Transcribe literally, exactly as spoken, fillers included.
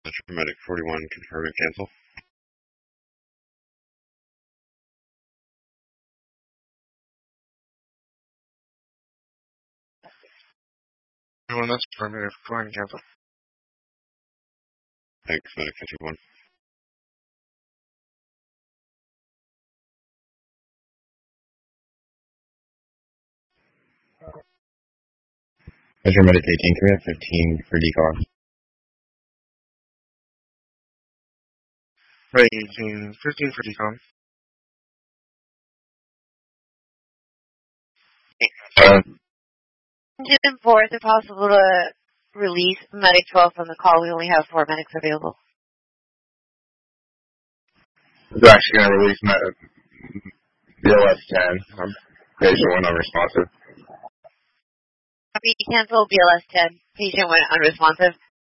Medic forty-one, confirm and cancel. Anyone that's affirmative, go ahead and cancel. Thanks, Medic fifty-one. Measure Medic eighteen, can we have fifteen for decon? Right, eighteen, fifteen for decon. Uh, Engine four, is it possible to release Medic twelve from the call? We only have four medics available. It's actually going to release my B L S ten. I'm patient one unresponsive. Copy, cancel B L S ten. Patient went unresponsive.